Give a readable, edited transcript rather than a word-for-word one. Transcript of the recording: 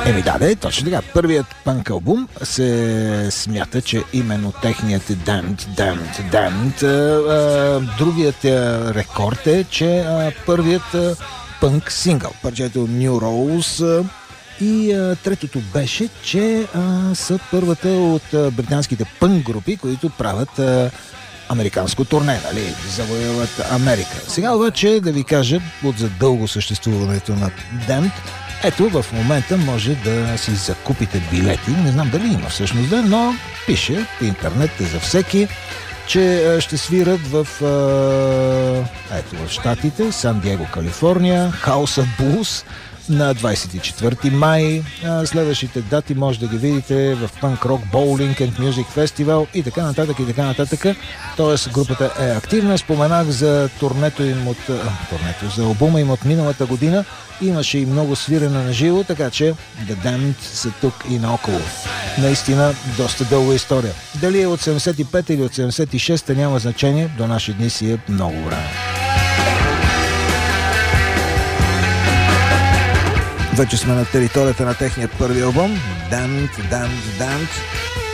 Точно така. Първият пънк албум се смята, че именно техният Damned. Другият рекорд е, че първият пънк сингъл, парчето New Rose, и третото беше, че са първата от британските пънк групи, които правят американско турне, нали, завоюват Америка. Сега обаче да ви кажа от за дълго съществуването на Damned. Ето, в момента може да си закупите билети. Не знам дали има всъщност, но пише в интернет за всеки, че ще свират в Щатите, Сан Диего, Калифорния, House of Blues на 24 май. Следващите дати може да ги видите в Punk Rock Bowling and Music Festival и така нататък. Тоест групата е активна. Споменах за турнето им за албума им от миналата година. Имаше и много свирене на живо, така че The Damned са тук и наоколо. Наистина доста дълга история. Дали е от 75 или от 76 няма значение, до наши дни си е много време. Вече сме на територията на техния първи албум Damned.